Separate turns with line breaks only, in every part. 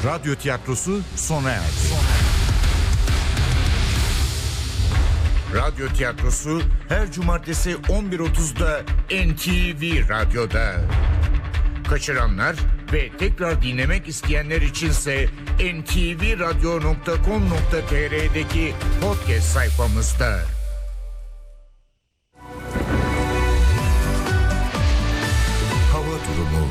Radyo tiyatrosu sona erdi. Radyo tiyatrosu her cumartesi 11.30'da NTV Radyo'da. Kaçıranlar ve tekrar dinlemek isteyenler içinse ntvradio.com.tr'deki podcast sayfamızda. Hava durumu.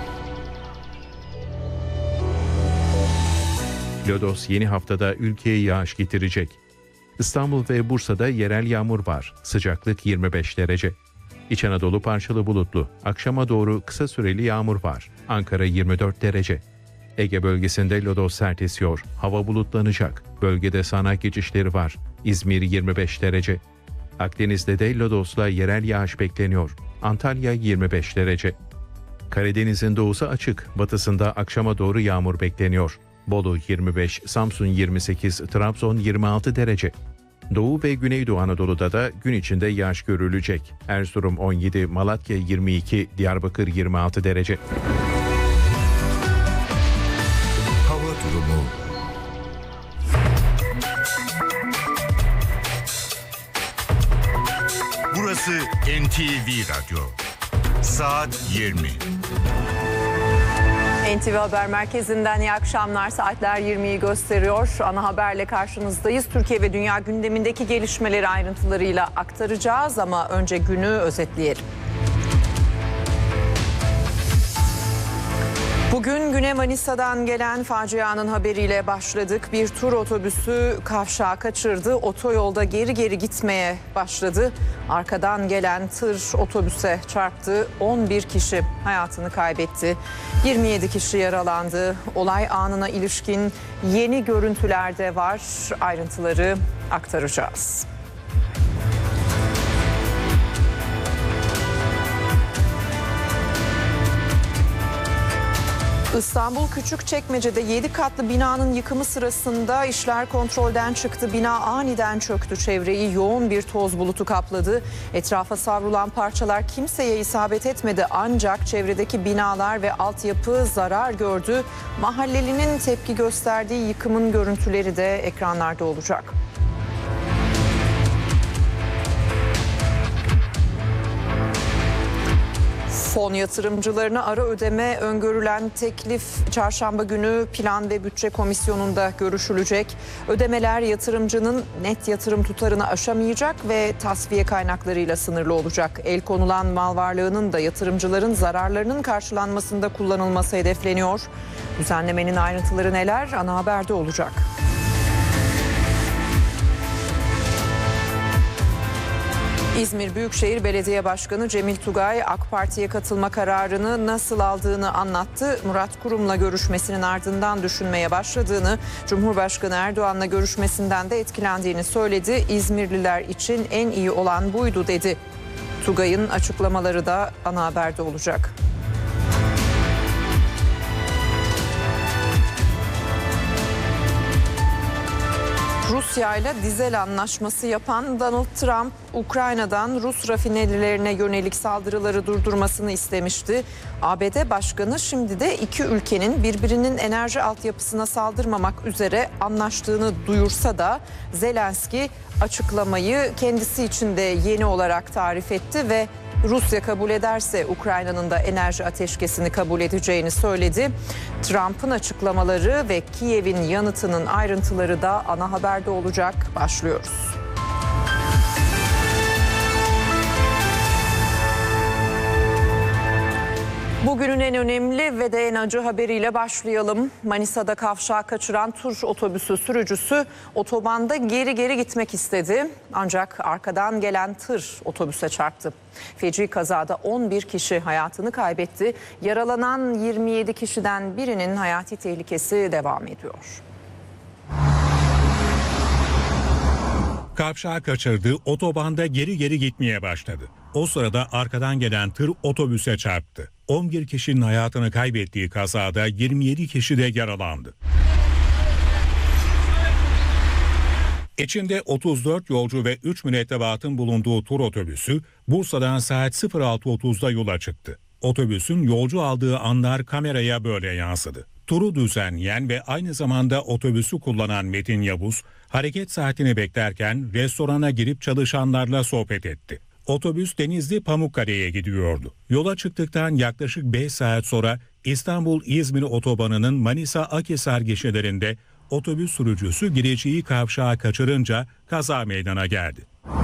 Lodos yeni haftada ülkeye yağış getirecek. İstanbul ve Bursa'da yerel yağmur var. Sıcaklık 25 derece. İç Anadolu parçalı bulutlu. Akşama doğru kısa süreli yağmur var. Ankara 24 derece. Ege bölgesinde lodos sert esiyor. Hava bulutlanacak. Bölgede sağanak geçişleri var. İzmir 25 derece. Akdeniz'de de lodosla yerel yağış bekleniyor. Antalya 25 derece. Karadeniz'in doğusu açık. Batısında akşama doğru yağmur bekleniyor. Bolu 25, Samsun 28, Trabzon 26 derece. Doğu ve Güneydoğu Anadolu'da da gün içinde yağış görülecek. Erzurum 17, Malatya 22, Diyarbakır 26 derece.
Hava durumu. Burası NTV Radyo. Saat 20.
NTV Haber Merkezi'nden iyi akşamlar. Saatler 20'yi gösteriyor. Ana haberle karşınızdayız. Türkiye ve dünya gündemindeki gelişmeleri ayrıntılarıyla aktaracağız ama önce günü özetleyelim. Bugün Güney Manisa'dan gelen facianın haberiyle başladık. Bir tur otobüsü kavşağı kaçırdı. Otoyolda geri geri gitmeye başladı. Arkadan gelen tır otobüse çarptı. 11 kişi hayatını kaybetti. 27 kişi yaralandı. Olay anına ilişkin yeni görüntüler de var. Ayrıntıları aktaracağız. İstanbul Küçükçekmece'de 7 katlı binanın yıkımı sırasında işler kontrolden çıktı. Bina aniden çöktü. Çevreyi yoğun bir toz bulutu kapladı. Etrafa savrulan parçalar kimseye isabet etmedi. Ancak çevredeki binalar ve altyapı zarar gördü. Mahallelinin tepki gösterdiği yıkımın görüntüleri de ekranlarda olacak. Fon yatırımcılarına ara ödeme öngörülen teklif çarşamba günü Plan ve Bütçe Komisyonu'nda görüşülecek. Ödemeler yatırımcının net yatırım tutarını aşamayacak ve tasfiye kaynaklarıyla sınırlı olacak. El konulan mal varlığının da yatırımcıların zararlarının karşılanmasında kullanılması hedefleniyor. Düzenlemenin ayrıntıları neler? Ana haberde olacak. İzmir Büyükşehir Belediye Başkanı Cemil Tugay AK Parti'ye katılma kararını nasıl aldığını anlattı. Murat Kurum'la görüşmesinin ardından düşünmeye başladığını, Cumhurbaşkanı Erdoğan'la görüşmesinden de etkilendiğini söyledi. İzmirliler için en iyi olan buydu dedi. Tugay'ın açıklamaları da ana haberde olacak. Rusya ile dizel anlaşması yapan Donald Trump, Ukrayna'dan Rus rafinerilerine yönelik saldırıları durdurmasını istemişti. ABD Başkanı şimdi de iki ülkenin birbirinin enerji altyapısına saldırmamak üzere anlaştığını duyursa da Zelenski açıklamayı kendisi için de yeni olarak tarif etti ve Rusya kabul ederse Ukrayna'nın da enerji ateşkesini kabul edeceğini söyledi. Trump'ın açıklamaları ve Kiev'in yanıtının ayrıntıları da ana haberde olacak. Başlıyoruz. Bugünün en önemli ve de en acı haberiyle başlayalım. Manisa'da kavşağı kaçıran tur otobüsü sürücüsü otobanda geri geri gitmek istedi. Ancak arkadan gelen tır otobüse çarptı. Feci kazada 11 kişi hayatını kaybetti. Yaralanan 27 kişiden birinin hayati tehlikesi devam ediyor.
Kavşağı kaçırdı, otobanda geri geri gitmeye başladı. O sırada arkadan gelen tır otobüse çarptı. 11 kişinin hayatını kaybettiği kazada 27 kişi de yaralandı. İçinde 34 yolcu ve 3 mürettebatın bulunduğu tur otobüsü Bursa'dan saat 06.30'da yola çıktı. Otobüsün yolcu aldığı anlar kameraya böyle yansıdı. Turu düzenleyen ve aynı zamanda otobüsü kullanan Metin Yavuz, hareket saatini beklerken restorana girip çalışanlarla sohbet etti. Otobüs Denizli Pamukkale'ye gidiyordu. Yola çıktıktan yaklaşık 5 saat sonra İstanbul-İzmir otobanının Manisa-Akhisar gişelerinde otobüs sürücüsü gireceği kavşağı kaçırınca kaza meydana geldi.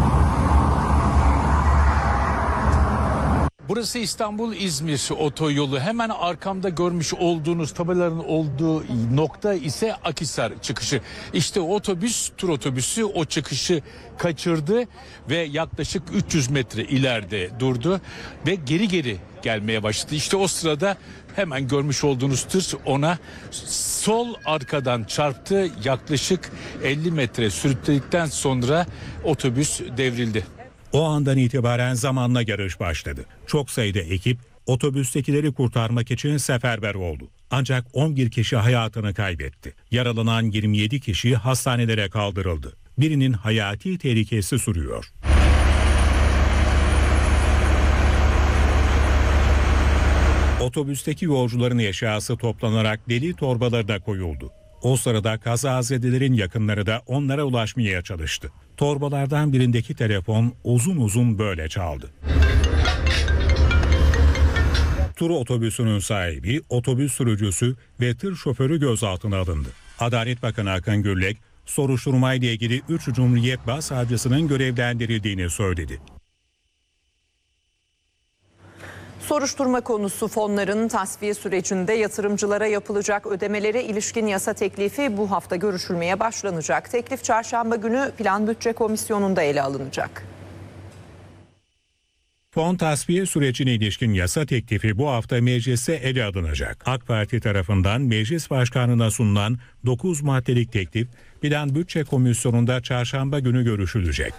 Burası İstanbul-İzmir otoyolu. Hemen arkamda görmüş olduğunuz tabelaların olduğu nokta ise Akhisar çıkışı. İşte otobüs, tur otobüsü o çıkışı kaçırdı ve yaklaşık 300 metre ileride durdu ve geri gelmeye başladı. İşte o sırada hemen görmüş olduğunuz tır ona sol arkadan çarptı. Yaklaşık 50 metre sürükledikten sonra otobüs devrildi.
O andan itibaren zamanla yarış başladı. Çok sayıda ekip otobüstekileri kurtarmak için seferber oldu. Ancak 11 kişi hayatını kaybetti. Yaralanan 27 kişi hastanelere kaldırıldı. Birinin hayati tehlikesi sürüyor. Otobüsteki yolcuların eşyası toplanarak deli torbalarına koyuldu. O sırada kazazedelerin yakınları da onlara ulaşmaya çalıştı. Torbalardan birindeki telefon uzun uzun böyle çaldı. Tur otobüsünün sahibi, otobüs sürücüsü ve tır şoförü gözaltına alındı. Adalet Bakanı Akın Gürlek, soruşturmayla ilgili 3 Cumhuriyet Başsavcısının görevlendirildiğini söyledi.
Soruşturma konusu fonların tasfiye sürecinde yatırımcılara yapılacak ödemelere ilişkin yasa teklifi bu hafta görüşülmeye başlanacak. Teklif çarşamba günü Plan Bütçe Komisyonu'nda ele alınacak.
Fon tasfiye sürecine ilişkin yasa teklifi bu hafta mecliste ele alınacak. AK Parti tarafından Meclis Başkanı'na sunulan 9 maddelik teklif Plan Bütçe Komisyonu'nda çarşamba günü görüşülecek.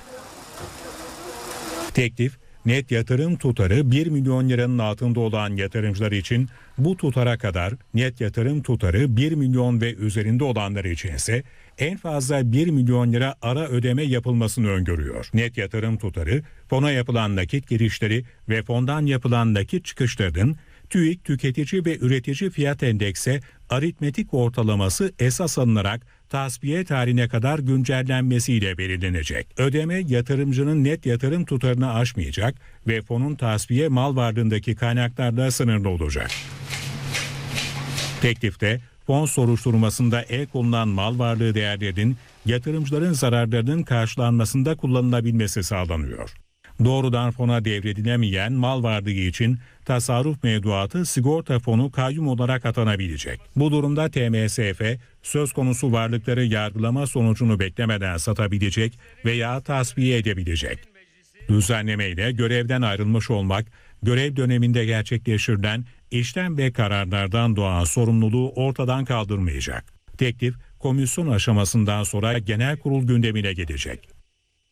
Teklif, net yatırım tutarı 1 milyon liranın altında olan yatırımcılar için bu tutara kadar, net yatırım tutarı 1 milyon ve üzerinde olanlar için ise en fazla 1 milyon lira ara ödeme yapılmasını öngörüyor. Net yatırım tutarı, fona yapılan nakit girişleri ve fondan yapılan nakit çıkışlarının TÜİK Tüketici ve Üretici Fiyat Endeksi aritmetik ortalaması esas alınarak tasfiye tarihine kadar güncellenmesiyle belirlenecek. Ödeme yatırımcının net yatırım tutarını aşmayacak ve fonun tasfiye mal varlığındaki kaynaklarla sınırlı olacak. Teklifte fon soruşturmasında el konulan mal varlığı değerlerinin yatırımcıların zararlarının karşılanmasında kullanılabilmesi sağlanıyor. Doğrudan fona devredilemeyen mal varlığı için tasarruf mevduatı sigorta fonu kayyum olarak atanabilecek. Bu durumda TMSF söz konusu varlıkları yargılama sonucunu beklemeden satabilecek veya tasfiye edebilecek. Düzenlemeyle görevden ayrılmış olmak, görev döneminde gerçekleştirilen işlem ve kararlardan doğan sorumluluğu ortadan kaldırmayacak. Teklif komisyon aşamasından sonra genel kurul gündemine gelecek.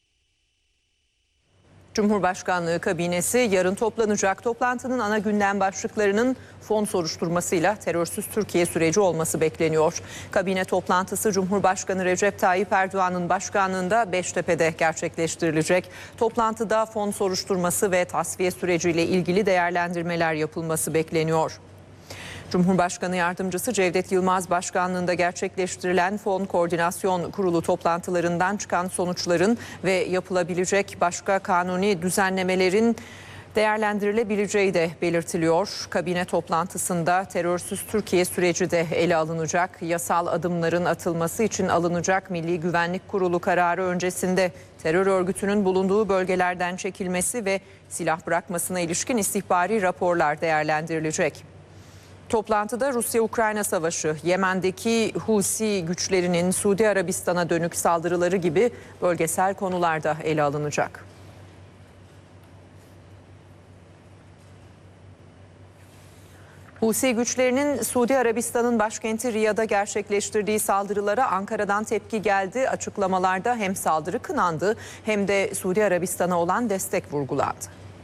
Cumhurbaşkanlığı kabinesi yarın toplanacak. Toplantının ana gündem başlıklarının fon soruşturmasıyla terörsüz Türkiye süreci olması bekleniyor. Kabine toplantısı Cumhurbaşkanı Recep Tayyip Erdoğan'ın başkanlığında Beştepe'de gerçekleştirilecek. Toplantıda fon soruşturması ve tasfiye süreciyle ilgili değerlendirmeler yapılması bekleniyor. Cumhurbaşkanı Yardımcısı Cevdet Yılmaz başkanlığında gerçekleştirilen Fon Koordinasyon Kurulu toplantılarından çıkan sonuçların ve yapılabilecek başka kanuni düzenlemelerin değerlendirilebileceği de belirtiliyor. Kabine toplantısında terörsüz Türkiye süreci de ele alınacak. Yasal adımların atılması için alınacak Milli Güvenlik Kurulu kararı öncesinde terör örgütünün bulunduğu bölgelerden çekilmesi ve silah bırakmasına ilişkin istihbari raporlar değerlendirilecek. Toplantıda Rusya-Ukrayna savaşı, Yemen'deki Husi güçlerinin Suudi Arabistan'a dönük saldırıları gibi bölgesel konularda ele alınacak. Husi güçlerinin Suudi Arabistan'ın başkenti Riyad'a gerçekleştirdiği saldırılara Ankara'dan tepki geldi. Açıklamalarda hem saldırı kınandı hem de Suudi Arabistan'a olan destek vurgulandı.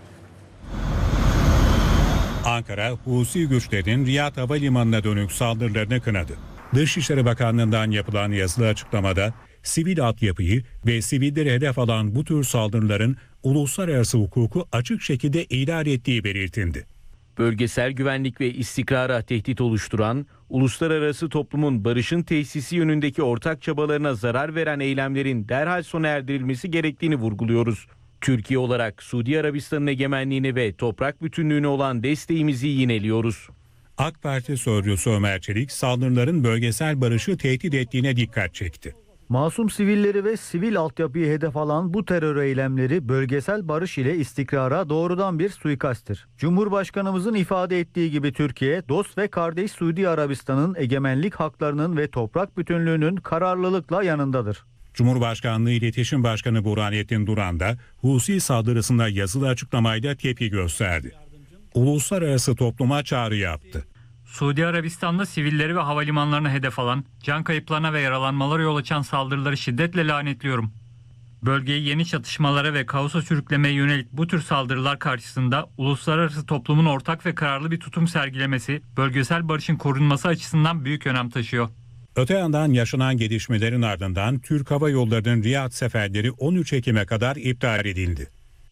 Ankara, Husi güçlerin Riyad Havalimanı'na dönük saldırılarını kınadı. Dışişleri Bakanlığı'ndan yapılan yazılı açıklamada sivil altyapıyı ve sivilleri hedef alan bu tür saldırıların uluslararası hukuku açık şekilde ihlal ettiği belirtildi.
Bölgesel güvenlik ve istikrara tehdit oluşturan, uluslararası toplumun barışın tesisi yönündeki ortak çabalarına zarar veren eylemlerin derhal sona erdirilmesi gerektiğini vurguluyoruz. Türkiye olarak Suudi Arabistan'ın egemenliğine ve toprak bütünlüğüne olan desteğimizi yineliyoruz.
AK Parti sözcüsü Ömer Çelik saldırıların bölgesel barışı tehdit ettiğine dikkat çekti.
Masum sivilleri ve sivil altyapıyı hedef alan bu terör eylemleri bölgesel barış ile istikrara doğrudan bir suikasttir. Cumhurbaşkanımızın ifade ettiği gibi Türkiye, dost ve kardeş Suudi Arabistan'ın egemenlik haklarının ve toprak bütünlüğünün kararlılıkla yanındadır.
Cumhurbaşkanlığı İletişim Başkanı Burhanettin Duran da Husi saldırısında yazılı açıklamayla tepki gösterdi. Uluslararası topluma çağrı yaptı.
Suudi Arabistan'da sivilleri ve havalimanlarını hedef alan, can kayıplarına ve yaralanmalara yol açan saldırıları şiddetle lanetliyorum. Bölgeyi yeni çatışmalara ve kaosa sürüklemeye yönelik bu tür saldırılar karşısında uluslararası toplumun ortak ve kararlı bir tutum sergilemesi, bölgesel barışın korunması açısından büyük önem taşıyor.
Öte yandan yaşanan gelişmelerin ardından Türk Hava Yolları'nın Riyad seferleri 13 Ekim'e kadar iptal edildi.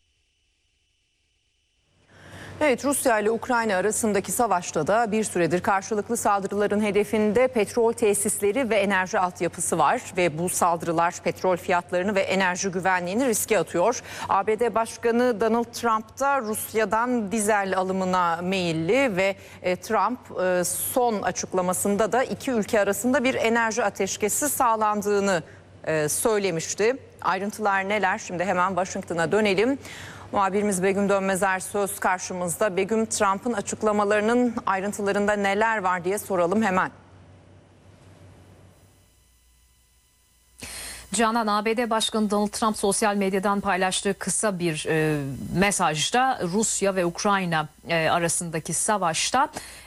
Evet, Rusya ile Ukrayna arasındaki savaşta da bir süredir karşılıklı saldırıların hedefinde petrol tesisleri ve enerji altyapısı var ve bu saldırılar petrol fiyatlarını ve enerji güvenliğini riske atıyor. ABD Başkanı Donald Trump da Rusya'dan dizel alımına meyilli ve Trump son açıklamasında da iki ülke arasında bir enerji ateşkesi sağlandığını söylemişti. Ayrıntılar neler? Şimdi hemen Washington'a dönelim. Muhabirimiz Begüm Dönmezer söz karşımızda. Begüm, Trump'ın açıklamalarının ayrıntılarında neler var diye soralım hemen.
Canan, ABD Başkanı Donald Trump sosyal medyadan paylaştığı kısa bir mesajda Rusya ve Ukrayna arasındaki savaşta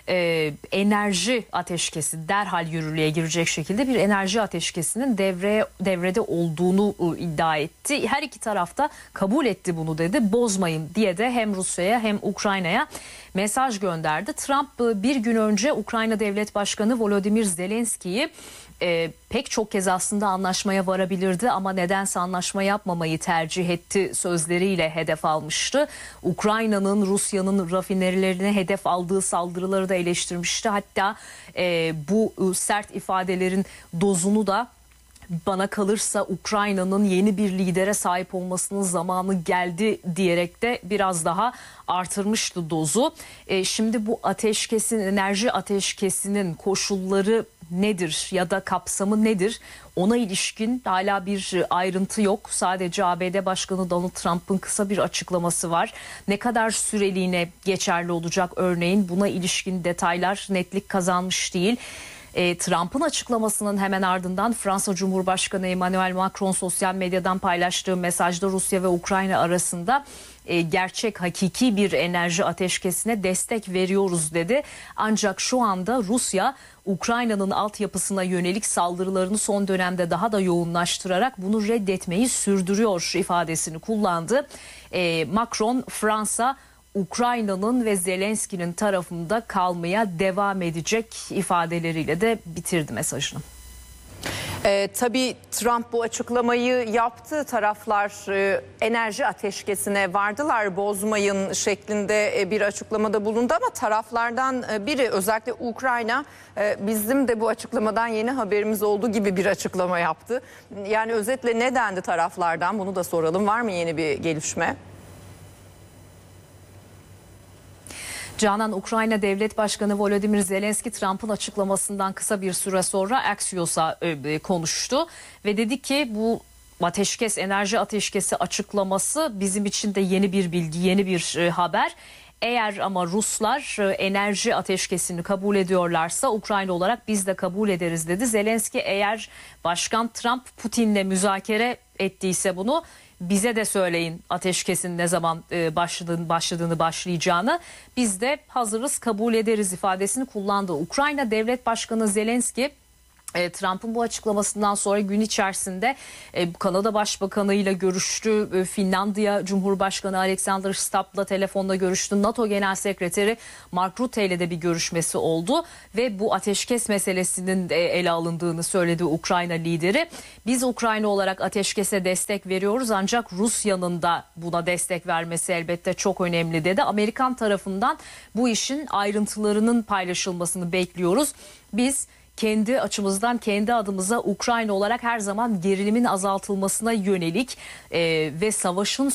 enerji ateşkesi derhal yürürlüğe girecek şekilde bir enerji ateşkesinin devrede olduğunu iddia etti. Her iki tarafta kabul etti bunu dedi. Bozmayın diye de hem Rusya'ya hem Ukrayna'ya mesaj gönderdi. Trump bir gün önce Ukrayna Devlet Başkanı Volodymyr Zelenski'yi pek çok kez aslında anlaşmaya varabilirdi ama nedense anlaşma yapmamayı tercih etti sözleriyle hedef almıştı. Ukrayna'nın Rusya'nın rafinerilerine hedef aldığı saldırıları da eleştirmişti. Hatta bu sert ifadelerin dozunu da bana kalırsa Ukrayna'nın yeni bir lidere sahip olmasının zamanı geldi diyerek de biraz daha artırmıştı dozu. Şimdi bu ateşkesin, enerji ateşkesinin koşulları nedir ya da kapsamı nedir? Ona ilişkin hala bir ayrıntı yok. Sadece ABD Başkanı Donald Trump'ın kısa bir açıklaması var. Ne kadar süreliğine geçerli olacak örneğin, buna ilişkin detaylar netlik kazanmış değil. Trump'ın açıklamasının hemen ardından Fransa Cumhurbaşkanı Emmanuel Macron sosyal medyadan paylaştığı mesajda Rusya ve Ukrayna arasında gerçek, hakiki bir enerji ateşkesine destek veriyoruz dedi. Ancak şu anda Rusya Ukrayna'nın altyapısına yönelik saldırılarını son dönemde daha da yoğunlaştırarak bunu reddetmeyi sürdürüyor ifadesini kullandı. Macron, Fransa Ukrayna'nın ve Zelenski'nin tarafında kalmaya devam edecek ifadeleriyle de bitirdi mesajını.
Tabii Trump bu açıklamayı yaptı. Taraflar enerji ateşkesine vardılar, bozmayın şeklinde bir açıklamada bulundu ama taraflardan biri, özellikle Ukrayna, bizim de bu açıklamadan yeni haberimiz olduğu gibi bir açıklama yaptı. Yani özetle ne dendi taraflardan, bunu da soralım. Var mı yeni bir gelişme?
Canan, Ukrayna Devlet Başkanı Volodymyr Zelenski Trump'ın açıklamasından kısa bir süre sonra Axios'a konuştu ve dedi ki bu ateşkes, enerji ateşkesi açıklaması bizim için de yeni bir bilgi, yeni bir haber. Eğer ama Ruslar enerji ateşkesini kabul ediyorlarsa Ukrayna olarak biz de kabul ederiz dedi. Zelenski, eğer Başkan Trump Putin'le müzakere ettiyse bunu bize de söyleyin, ateşkesin ne zaman başlayacağını, biz de hazırız, kabul ederiz ifadesini kullandı. Ukrayna Devlet Başkanı Zelenski Trump'ın bu açıklamasından sonra gün içerisinde Kanada Başbakanı ile görüştü. Finlandiya Cumhurbaşkanı Alexander Stubb'la telefonda görüştü. NATO Genel Sekreteri Mark Rutte ile de bir görüşmesi oldu ve bu ateşkes meselesinin ele alındığını söyledi Ukrayna lideri. Biz Ukrayna olarak ateşkese destek veriyoruz ancak Rusya'nın da buna destek vermesi elbette çok önemli dedi. Amerikan tarafından bu işin ayrıntılarının paylaşılmasını bekliyoruz. Biz kendi açımızdan, kendi adımıza Ukrayna olarak her zaman gerilimin azaltılmasına yönelik ve savaşın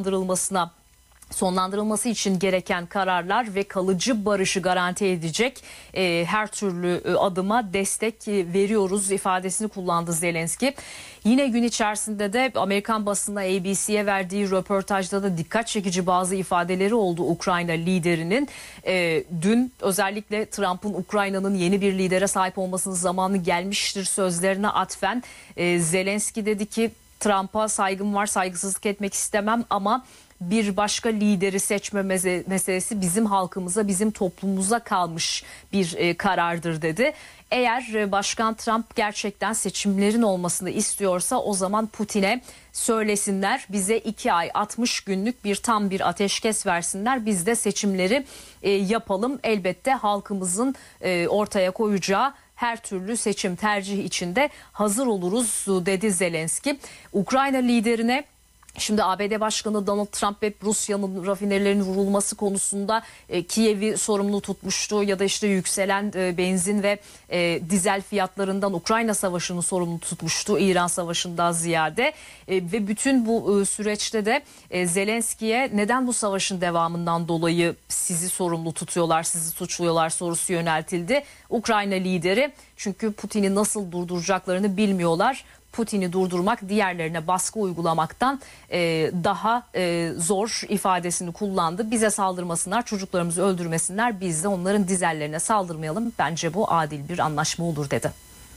sonlandırılması için gereken kararlar ve kalıcı barışı garanti edecek her türlü adıma destek veriyoruz ifadesini kullandı Zelenski. Yine gün içerisinde de Amerikan basına ABC'ye verdiği röportajda da dikkat çekici bazı ifadeleri oldu Ukrayna liderinin. Dün özellikle Trump'ın Ukrayna'nın yeni bir lidere sahip olmasının zamanı gelmiştir sözlerine atfen Zelenski dedi ki Trump'a saygım var, saygısızlık etmek istemem ama bir başka lideri seçme meselesi bizim halkımıza, bizim toplumumuza kalmış bir karardır dedi. Eğer Başkan Trump gerçekten seçimlerin olmasını istiyorsa o zaman Putin'e söylesinler, bize 2 ay 60 günlük tam bir ateşkes versinler, biz de seçimleri yapalım. Elbette halkımızın ortaya koyacağı her türlü seçim tercih içinde hazır oluruz dedi Zelenski. Ukrayna liderine şimdi ABD Başkanı Donald Trump ve Rusya'nın rafinerilerinin vurulması konusunda Kiev'i sorumlu tutmuştu ya da işte yükselen benzin ve dizel fiyatlarından Ukrayna Savaşı'nı sorumlu tutmuştu İran Savaşı'ndan ziyade ve bütün bu süreçte de Zelenski'ye neden bu savaşın devamından dolayı sizi sorumlu tutuyorlar, sizi suçluyorlar sorusu yöneltildi. Ukrayna lideri çünkü Putin'i nasıl durduracaklarını bilmiyorlar. Putin'i durdurmak diğerlerine baskı uygulamaktan daha zor ifadesini kullandı. Bize saldırmasınlar, çocuklarımızı öldürmesinler, biz de onların dizellerine saldırmayalım. Bence bu adil bir anlaşma olur dedi.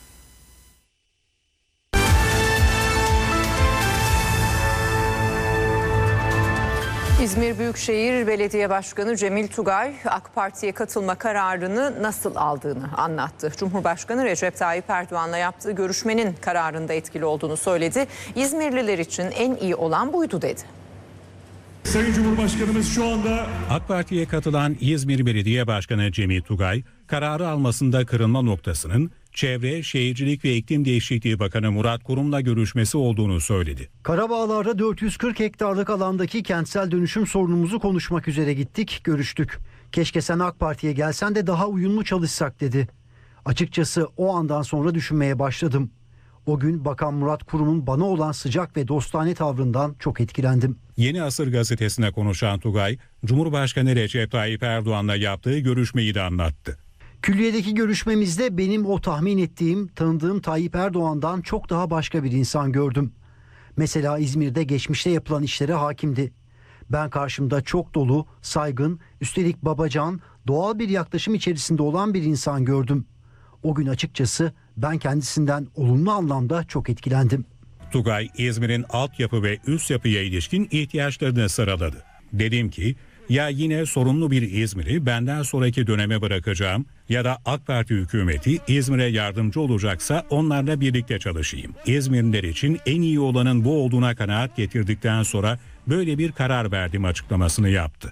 İzmir Büyükşehir Belediye Başkanı Cemil Tugay AK Parti'ye katılma kararını nasıl aldığını anlattı. Cumhurbaşkanı Recep Tayyip Erdoğan'la yaptığı görüşmenin kararında etkili olduğunu söyledi. İzmirliler için en iyi olan buydu dedi.
Sayın Cumhurbaşkanımız şu anda
AK Parti'ye katılan İzmir Belediye Başkanı Cemil Tugay, kararı almasında kırılma noktasının Çevre, Şehircilik ve İklim Değişikliği Bakanı Murat Kurum'la görüşmesi olduğunu söyledi.
Karabağlar'da 440 hektarlık alandaki kentsel dönüşüm sorunumuzu konuşmak üzere gittik, görüştük. Keşke sen AK Parti'ye gelsen de daha uyumlu çalışsak dedi. Açıkçası o andan sonra düşünmeye başladım. O gün Bakan Murat Kurum'un bana olan sıcak ve dostane tavrından çok etkilendim.
Yeni Asır gazetesine konuşan Tugay, Cumhurbaşkanı Recep Tayyip Erdoğan'la yaptığı görüşmeyi de anlattı.
Külliyedeki görüşmemizde benim o tahmin ettiğim, tanıdığım Tayyip Erdoğan'dan çok daha başka bir insan gördüm. Mesela İzmir'de geçmişte yapılan işlere hakimdi. Ben karşımda çok dolu, saygın, üstelik babacan, doğal bir yaklaşım içerisinde olan bir insan gördüm. O gün açıkçası ben kendisinden olumlu anlamda çok etkilendim.
Tugay, İzmir'in altyapı ve üst yapıya ilişkin ihtiyaçlarını sıraladı. Dedim ki, ya yine sorumlu bir İzmir'i benden sonraki döneme bırakacağım ya da AK Parti hükümeti İzmir'e yardımcı olacaksa onlarla birlikte çalışayım. İzmirliler için en iyi olanın bu olduğuna kanaat getirdikten sonra böyle bir karar verdim açıklamasını yaptı.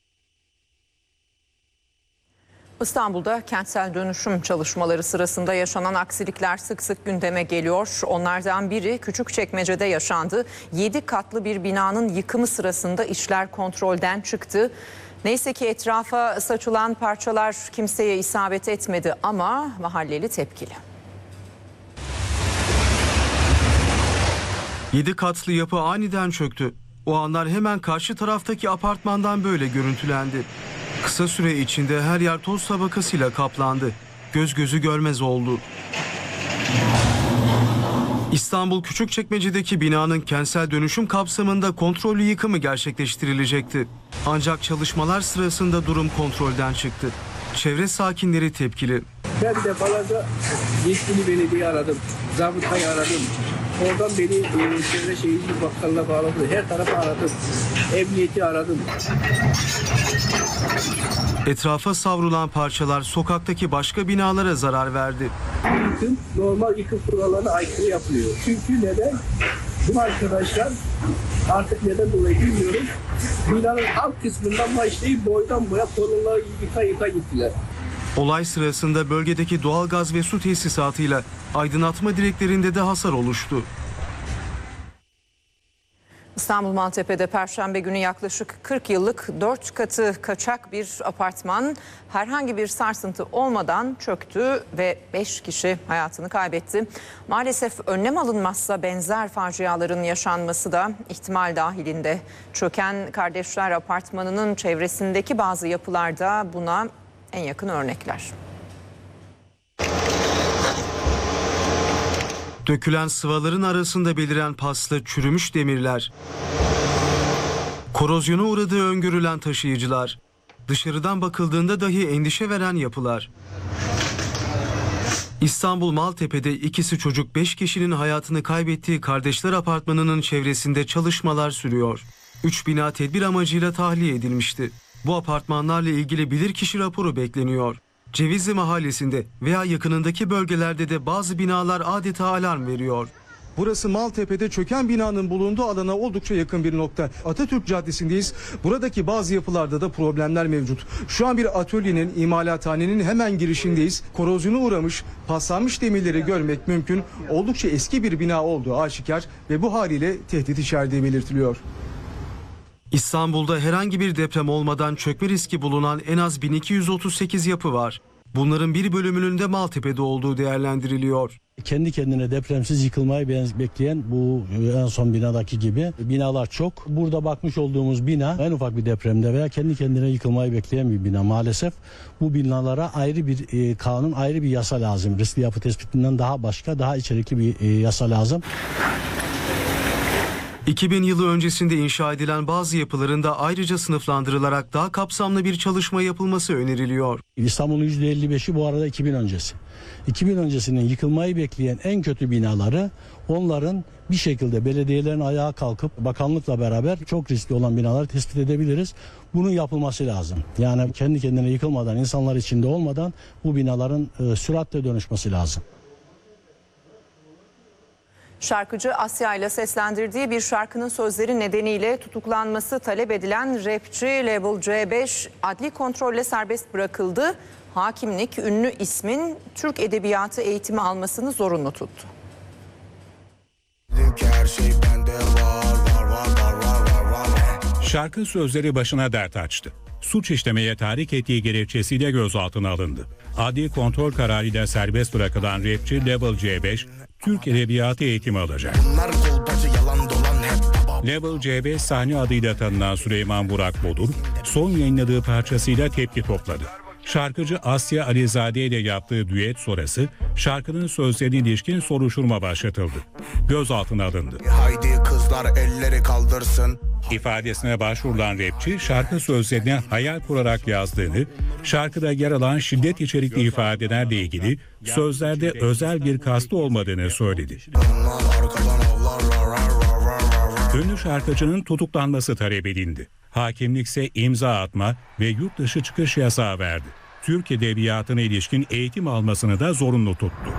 İstanbul'da kentsel dönüşüm çalışmaları sırasında yaşanan aksilikler sık sık gündeme geliyor. Onlardan biri Küçükçekmece'de yaşandı. 7 katlı bir binanın yıkımı sırasında işler kontrolden çıktı. Neyse ki etrafa saçılan parçalar kimseye isabet etmedi ama mahalleli tepkili.
7 katlı yapı aniden çöktü. O anlar hemen karşı taraftaki apartmandan böyle görüntülendi. Kısa süre içinde her yer toz tabakasıyla kaplandı. Göz gözü görmez oldu. İstanbul Küçükçekmece'deki binanın kentsel dönüşüm kapsamında kontrollü yıkımı gerçekleştirilecekti. Ancak çalışmalar sırasında durum kontrolden çıktı. Çevre sakinleri tepkili.
Ben defalarca yetkili belediye aradım, zabıtayı aradım. Oradan beni çevre şehirli bakkalına bağladı. Her tarafı aradım. Emniyeti aradım.
Etrafa savrulan parçalar sokaktaki başka binalara zarar verdi.
Yıkım, normal yıkım kurallarına aykırı yapılıyor. Çünkü neden? Bu arkadaşlar artık neden dolayı bilmiyorum. Binanın alt kısmından başlayıp boydan boya kolonları yıka gittiler.
Olay sırasında bölgedeki doğalgaz ve su tesisatıyla aydınlatma direklerinde de hasar oluştu.
İstanbul Maltepe'de Perşembe günü yaklaşık 40 yıllık 4 katı kaçak bir apartman herhangi bir sarsıntı olmadan çöktü ve 5 kişi hayatını kaybetti. Maalesef önlem alınmazsa benzer faciaların yaşanması da ihtimal dahilinde. Çöken Kardeşler Apartmanı'nın çevresindeki bazı yapılarda buna en yakın örnekler.
Dökülen sıvaların arasında beliren paslı çürümüş demirler, korozyona uğradığı öngörülen taşıyıcılar, dışarıdan bakıldığında dahi endişe veren yapılar. İstanbul Maltepe'de ikisi çocuk 5 kişinin hayatını kaybettiği Kardeşler Apartmanı'nın çevresinde çalışmalar sürüyor. 3 bina tedbir amacıyla tahliye edilmişti. Bu apartmanlarla ilgili bilirkişi raporu bekleniyor. Cevizli Mahallesi'nde veya yakınındaki bölgelerde de bazı binalar adeta alarm veriyor.
Burası Maltepe'de çöken binanın bulunduğu alana oldukça yakın bir nokta. Atatürk Caddesi'ndeyiz. Buradaki bazı yapılarda da problemler mevcut. Şu an bir atölyenin, imalathanenin hemen girişindeyiz. Korozyona uğramış, paslanmış demirleri görmek mümkün. Oldukça eski bir bina olduğu aşikar ve bu haliyle tehdit içerdiği belirtiliyor.
İstanbul'da herhangi bir deprem olmadan çökme riski bulunan en az 1238 yapı var. Bunların bir bölümünün de Maltepe'de olduğu değerlendiriliyor.
Kendi kendine depremsiz yıkılmayı bekleyen bu en son binadaki gibi binalar çok. Burada bakmış olduğumuz bina en ufak bir depremde veya kendi kendine yıkılmayı bekleyen bir bina. Maalesef bu binalara ayrı bir kanun, ayrı bir yasa lazım. Riskli yapı tespitinden daha başka, daha içerikli bir yasa lazım.
2000 yılı öncesinde inşa edilen bazı yapıların da ayrıca sınıflandırılarak daha kapsamlı bir çalışma yapılması öneriliyor.
İstanbul'un %55'i bu arada 2000 öncesi. 2000 öncesinin yıkılmayı bekleyen en kötü binaları onların bir şekilde belediyelerin ayağa kalkıp bakanlıkla beraber çok riskli olan binaları tespit edebiliriz. Bunun yapılması lazım. Yani kendi kendine yıkılmadan, insanlar içinde olmadan bu binaların süratle dönüşmesi lazım.
Şarkıcı Asya ile seslendirdiği bir şarkının sözleri nedeniyle tutuklanması talep edilen rapçi Level C5 adli kontrolle serbest bırakıldı. Hakimlik ünlü ismin Türk Edebiyatı eğitimi almasını zorunlu tuttu.
Şarkı sözleri başına dert açtı. Suç işlemeye tahrik ettiği gerekçesiyle gözaltına alındı. Adli kontrol kararıyla serbest bırakılan rapçi Level C5 Türk Edebiyatı eğitimi alacak. Level C5 sahne adıyla tanınan Süleyman Burak Bodur, son yayınladığı parçasıyla tepki topladı. Şarkıcı Asya Alizade ile yaptığı düet sonrası şarkının sözlerine ilişkin soruşturma başlatıldı. Gözaltına alındı.
Haydi kızlar elleri kaldırsın.
İfadesine başvurulan rapçi şarkı sözlerine hayal kurarak yazdığını, şarkıda yer alan şiddet içerikli ifadelerle ilgili sözlerde özel bir kastı olmadığını söyledi. Ünlü şarkıcının tutuklanması talep edildi. Hakimlik ise imza atma ve yurt dışı çıkış yasağı verdi. Türk Edebiyatı'na ilişkin eğitim almasını da zorunlu tuttu.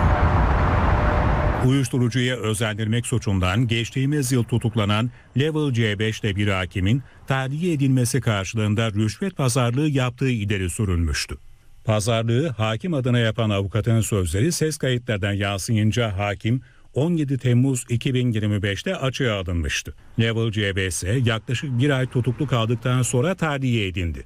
Uyuşturucuya özendirmek suçundan geçtiğimiz yıl tutuklanan Level C5'te bir hakimin tahliye edilmesi karşılığında rüşvet pazarlığı yaptığı ileri sürülmüştü. Pazarlığı hakim adına yapan avukatın sözleri ses kayıtlardan yansıyınca hakim 17 Temmuz 2025'te açığa alınmıştı. Level C5 ise yaklaşık bir ay tutuklu kaldıktan sonra tahliye edildi.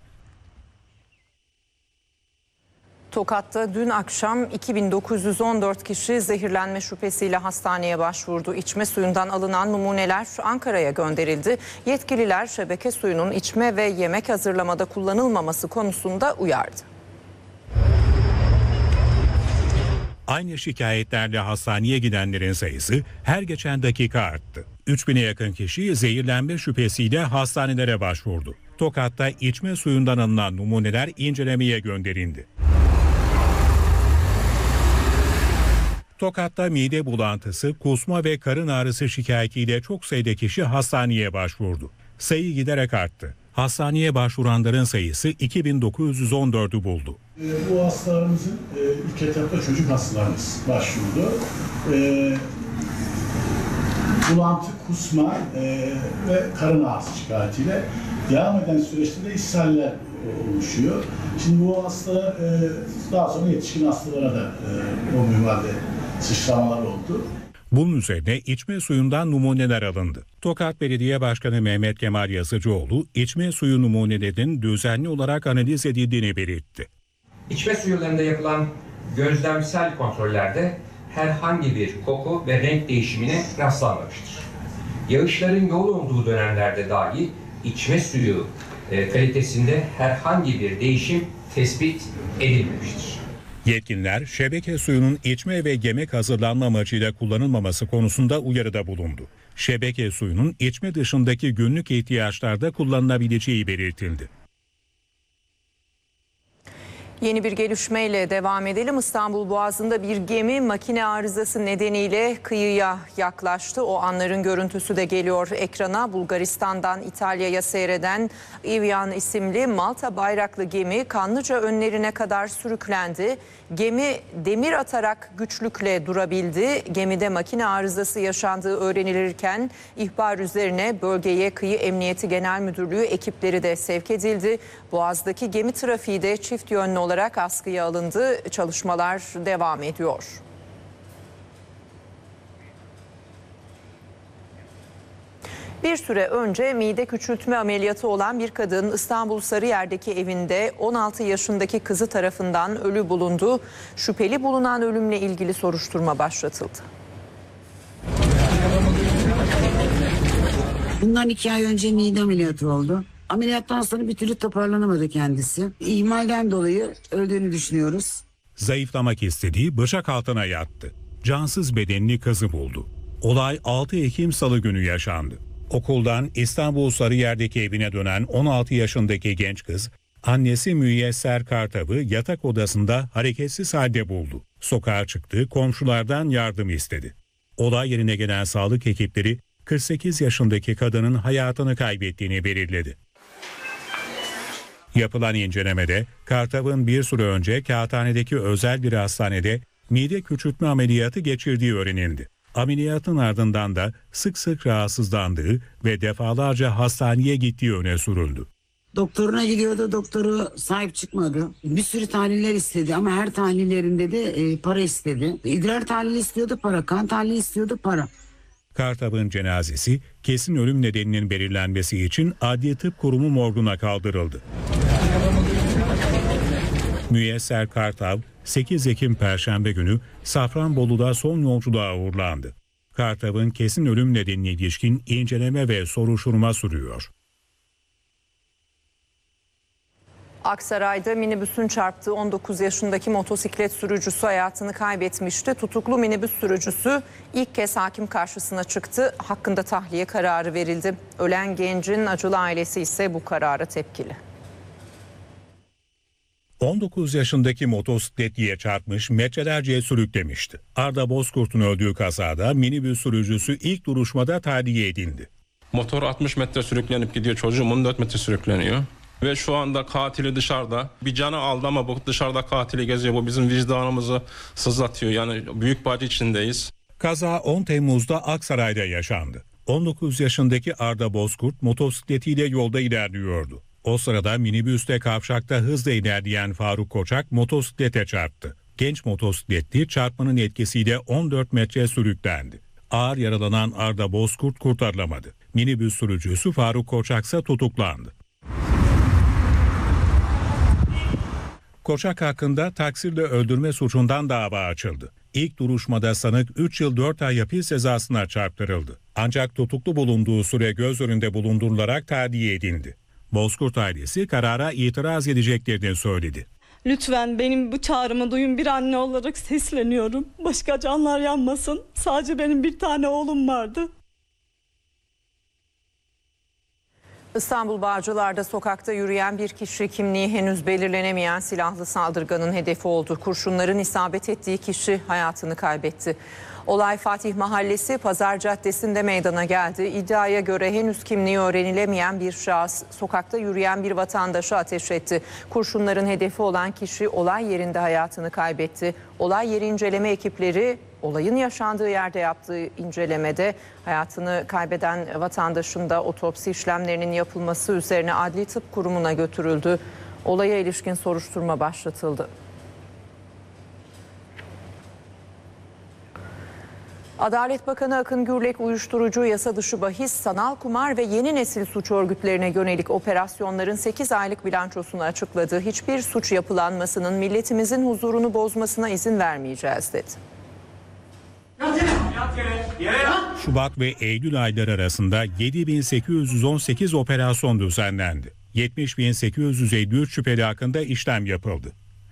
Tokat'ta dün akşam 2914 kişi zehirlenme şüphesiyle hastaneye başvurdu. İçme suyundan alınan numuneler Ankara'ya gönderildi. Yetkililer şebeke suyunun içme ve yemek hazırlamada kullanılmaması konusunda uyardı.
Aynı şikayetlerle hastaneye gidenlerin sayısı her geçen dakika arttı. 3000'e yakın kişi zehirlenme şüphesiyle hastanelere başvurdu. Tokat'ta içme suyundan alınan numuneler incelemeye gönderildi. Tokat'ta mide bulantısı, kusma ve karın ağrısı şikayetiyle çok sayıda kişi hastaneye başvurdu. Sayı giderek arttı. Hastaneye başvuranların sayısı 2914'ü buldu.
Bu hastalarımızın ilk etapta çocuk hastalarımız başvurdu. Bulantı, kusma ve karın ağrısı şikayetiyle devam eden süreçte de ishaller oluşuyor. Şimdi bu hastalar daha sonra yetişkin hastalara da o minvalde sıçramalar oldu.
Bunun üzerine içme suyundan numuneler alındı. Tokat Belediye Başkanı Mehmet Kemal Yazıcıoğlu, içme suyu numunelerinin düzenli olarak analiz edildiğini belirtti.
İçme suyularında yapılan gözlemsel kontrollerde herhangi bir koku ve renk değişimine rastlanmamıştır. Yağışların yoğun olduğu dönemlerde dahi içme suyu kalitesinde herhangi bir değişim tespit edilmemiştir.
Yetkililer şebeke suyunun içme ve yemek hazırlanma amacıyla kullanılmaması konusunda uyarıda bulundu. Şebeke suyunun içme dışındaki günlük ihtiyaçlarda kullanılabileceği belirtildi.
Yeni bir gelişmeyle devam edelim. İstanbul Boğazı'nda bir gemi makine arızası nedeniyle kıyıya yaklaştı. O anların görüntüsü de geliyor ekrana. Bulgaristan'dan İtalya'ya seyreden Evian isimli Malta bayraklı gemi Kanlıca önlerine kadar sürüklendi. Gemi demir atarak güçlükle durabildi. Gemide makine arızası yaşandığı öğrenilirken ihbar üzerine bölgeye Kıyı Emniyeti Genel Müdürlüğü ekipleri de sevk edildi. Boğaz'daki gemi trafiği de çift yönlü olarak askıya alındı. Çalışmalar devam ediyor. Bir süre önce mide küçültme ameliyatı olan bir kadın İstanbul Sarıyer'deki evinde 16 yaşındaki kızı tarafından ölü bulundu. Şüpheli bulunan ölümle ilgili soruşturma başlatıldı.
Bundan 2 ay önce mide ameliyatı oldu. Ameliyattan sonra bir türlü toparlanamadı kendisi. İhmalden dolayı öldüğünü düşünüyoruz.
Zayıflamak istediği bıçak altına yattı. Cansız bedenini kızı buldu. Olay 6 Ekim Salı günü yaşandı. Okuldan İstanbul Sarıyer'deki evine dönen 16 yaşındaki genç kız, annesi Müyesser Kartav'ı yatak odasında hareketsiz halde buldu. Sokağa çıktı, komşulardan yardım istedi. Olay yerine gelen sağlık ekipleri 48 yaşındaki kadının hayatını kaybettiğini belirledi. Yapılan incelemede Kartav'ın bir süre önce Kağıthane'deki özel bir hastanede mide küçültme ameliyatı geçirdiği öğrenildi. Ameliyatın ardından da sık sık rahatsızlandığı ve defalarca hastaneye gittiği öne sürüldü.
Doktoruna gidiyordu, doktoru sahip çıkmadı. Bir sürü tahliller istedi ama her tahlillerinde de para istedi. İdrar tahlili istiyordu para, kan tahlili istiyordu para.
Kartav'ın cenazesi kesin ölüm nedeninin belirlenmesi için Adli Tıp Kurumu morguna kaldırıldı. Müyesser Kartav 8 Ekim Perşembe günü Safranbolu'da son yolculuğa uğurlandı. Kartav'ın kesin ölüm nedenine ilişkin inceleme ve soruşturma sürüyor.
Aksaray'da minibüsün çarptığı 19 yaşındaki motosiklet sürücüsü hayatını kaybetmişti. Tutuklu minibüs sürücüsü ilk kez hakim karşısına çıktı. Hakkında tahliye kararı verildi. Ölen gencin acılı ailesi ise bu karara tepkili.
19 yaşındaki motosikletliye çarpmış, metrelerce sürüklemişti. Arda Bozkurt'un öldüğü kazada minibüs sürücüsü ilk duruşmada tahliye edildi.
Motor 60 metre sürüklenip gidiyor, çocuğum 14 metre sürükleniyor. Ve şu anda katili dışarıda. Bir canı aldı ama bu dışarıda katili geziyor. Bu bizim vicdanımızı sızlatıyor. Yani büyük bir acı içindeyiz.
Kaza 10 Temmuz'da Aksaray'da yaşandı. 19 yaşındaki Arda Bozkurt motosikletiyle yolda ilerliyordu. O sırada minibüste kavşakta hızla ilerleyen Faruk Koçak motosiklete çarptı. Genç motosikletli çarpmanın etkisiyle 14 metre sürüklendi. Ağır yaralanan Arda Bozkurt kurtarılamadı. Minibüs sürücüsü Faruk Koçak ise tutuklandı. Koçak hakkında taksirle öldürme suçundan dava açıldı. İlk duruşmada sanık 3 yıl 4 ay hapis cezasına çarptırıldı. Ancak tutuklu bulunduğu süre göz önünde bulundurularak tahliye edildi. Bozkurt ailesi karara itiraz edeceklerini söyledi.
Lütfen benim bu çağrımı duyun, bir anne olarak sesleniyorum. Başka canlar yanmasın. Sadece benim bir tane oğlum vardı.
İstanbul Bağcılar'da sokakta yürüyen bir kişi kimliği henüz belirlenemeyen silahlı saldırganın hedefi oldu. Kurşunların isabet ettiği kişi hayatını kaybetti. Olay Fatih Mahallesi Pazar Caddesi'nde meydana geldi. İddiaya göre henüz kimliği öğrenilemeyen bir şahıs sokakta yürüyen bir vatandaşı ateş etti. Kurşunların hedefi olan kişi olay yerinde hayatını kaybetti. Olay yeri inceleme ekipleri olayın yaşandığı yerde yaptığı incelemede hayatını kaybeden vatandaşın da otopsi işlemlerinin yapılması üzerine Adli Tıp Kurumu'na götürüldü. Olaya ilişkin soruşturma başlatıldı. Adalet Bakanı Akın Gürlek uyuşturucu, yasa dışı bahis, sanal kumar ve yeni nesil suç örgütlerine yönelik operasyonların 8 aylık bilançosunu açıkladı. Hiçbir suç yapılanmasının milletimizin huzurunu bozmasına izin vermeyeceğiz dedi.
Şubat ve Eylül ayları arasında 7.818 operasyon düzenlendi. 70.853 şüpheli hakkında işlem yapıldı.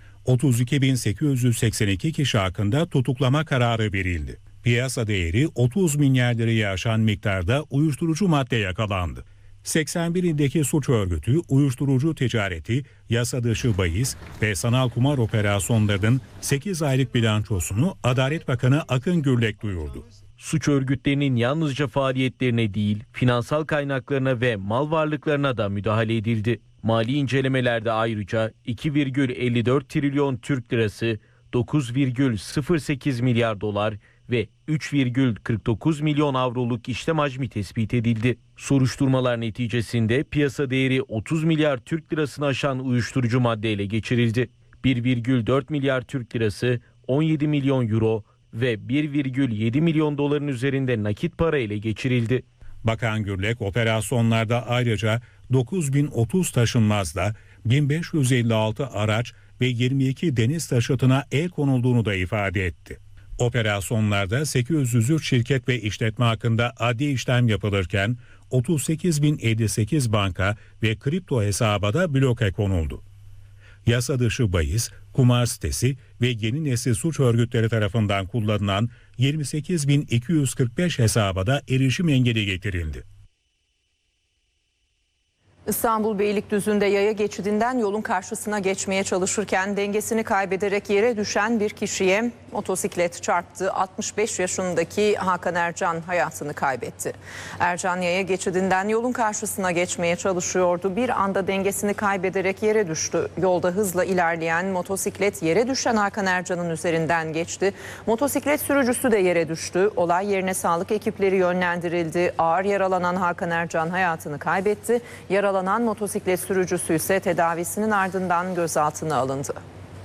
32.882 kişi hakkında tutuklama kararı verildi. Piyasa değeri 30 milyar lirayı aşan miktarda uyuşturucu madde yakalandı. 81 ildeki suç örgütü, uyuşturucu ticareti, yasa dışı bahis ve sanal kumar operasyonlarının 8 aylık bilançosunu Adalet Bakanı Akın Gürlek duyurdu.
Suç örgütlerinin yalnızca faaliyetlerine değil, finansal kaynaklarına ve mal varlıklarına da müdahale edildi. Mali incelemelerde ayrıca 2,54 trilyon Türk lirası, 9,08 milyar dolar ve 3,49 milyon avroluk işlem hacmi tespit edildi. Soruşturmalar neticesinde piyasa değeri 30 milyar Türk lirasını aşan uyuşturucu madde ele geçirildi. 1,4 milyar Türk lirası, 17 milyon euro ve 1,7 milyon doların üzerinde nakit para ele geçirildi.
Bakan Gürlek operasyonlarda ayrıca 9.030 taşınmazda 1.556 araç ve 22 deniz taşıtına el konulduğunu da ifade etti. Operasyonlarda 803 şirket ve işletme hakkında adli işlem yapılırken 38.058 banka ve kripto hesaba da bloke konuldu. Yasa dışı bahis, kumar sitesi ve yeni nesil suç örgütleri tarafından kullanılan 28.245 hesaba da erişim engeli getirildi.
İstanbul Beylikdüzü'nde yaya geçidinden yolun karşısına geçmeye çalışırken dengesini kaybederek yere düşen bir kişiye motosiklet çarptı. 65 yaşındaki Hakan Ercan hayatını kaybetti. Ercan yaya geçidinden yolun karşısına geçmeye çalışıyordu. Bir anda dengesini kaybederek yere düştü. Yolda hızla ilerleyen motosiklet yere düşen Hakan Ercan'ın üzerinden geçti. Motosiklet sürücüsü de yere düştü. Olay yerine sağlık ekipleri yönlendirildi. Ağır yaralanan Hakan Ercan hayatını kaybetti. Yaralanan motosiklet sürücüsü ise tedavisinin ardından gözaltına alındı.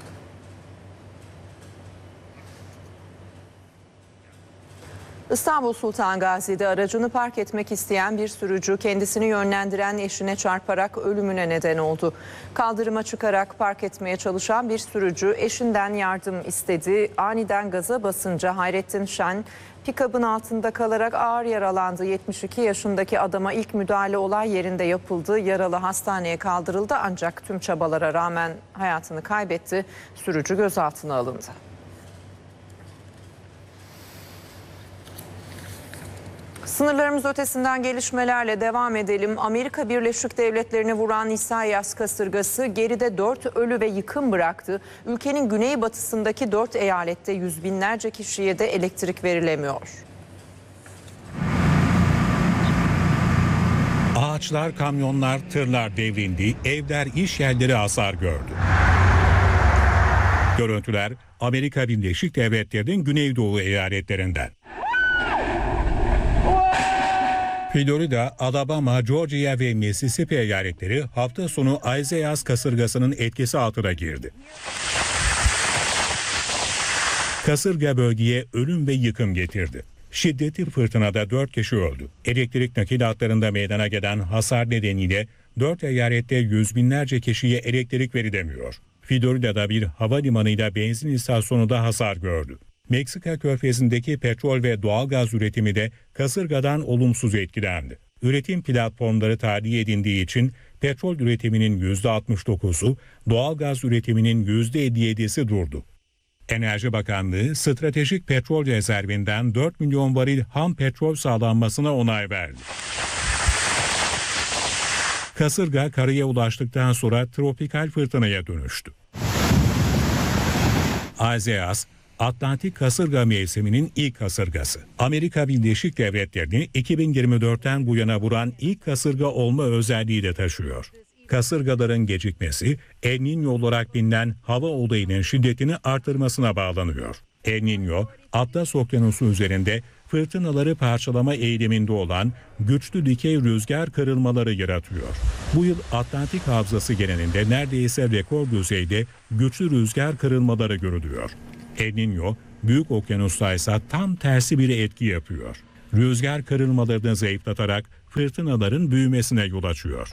İstanbul Sultan Gazi'de aracını park etmek isteyen bir sürücü kendisini yönlendiren eşine çarparak ölümüne neden oldu. Kaldırıma çıkarak park etmeye çalışan bir sürücü eşinden yardım istedi. Aniden gaza basınca Hayrettin Şen pikabın altında kalarak ağır yaralandı. 72 yaşındaki adama ilk müdahale olay yerinde yapıldı. Yaralı hastaneye kaldırıldı ancak tüm çabalara rağmen hayatını kaybetti. Sürücü gözaltına alındı. Sınırlarımız ötesinden gelişmelerle devam edelim. Amerika Birleşik Devletleri'ni vuran İsaias kasırgası geride 4 ölü ve yıkım bıraktı. Ülkenin güneybatısındaki 4 eyalette yüz binlerce kişiye de elektrik verilemiyor.
Ağaçlar, kamyonlar, tırlar devrildi, evler, iş yerleri hasar gördü. Görüntüler Amerika Birleşik Devletleri'nin güneydoğu eyaletlerinden. Florida, Alabama, Georgia ve Mississippi eyaletleri hafta sonu Isaias kasırgasının etkisi altına girdi. Kasırga bölgeye ölüm ve yıkım getirdi. Şiddetli fırtınada 4 kişi öldü. Elektrik nakil hatlarında meydana gelen hasar nedeniyle 4 eyalette yüz binlerce kişiye elektrik verilemiyor. Florida'da bir havalimanıyla benzin istasyonu da hasar gördü. Meksika körfezindeki petrol ve doğalgaz üretimi de kasırgadan olumsuz etkilendi. Üretim platformları tahliye edildiği için petrol üretiminin %69'u, doğalgaz üretiminin %57'si durdu. Enerji Bakanlığı, stratejik petrol rezervinden 4 milyon varil ham petrol sağlanmasına onay verdi. Kasırga karaya ulaştıktan sonra tropikal fırtınaya dönüştü. Isaias, Atlantik kasırga mevsiminin ilk kasırgası. Amerika Birleşik Devletleri'ni 2024'ten bu yana vuran ilk kasırga olma özelliği de taşıyor. Kasırgaların gecikmesi, El Niño olarak bilinen hava olayının şiddetini artırmasına bağlanıyor. El Niño, Atlas Okyanusu üzerinde fırtınaları parçalama eğiliminde olan güçlü dikey rüzgar kırılmaları yaratıyor. Bu yıl Atlantik Havzası genelinde neredeyse rekor düzeyde güçlü rüzgar kırılmaları görülüyor. El Niño, Büyük Okyanus'ta ise tam tersi bir etki yapıyor. Rüzgar kırılmalarını zayıflatarak fırtınaların büyümesine yol açıyor.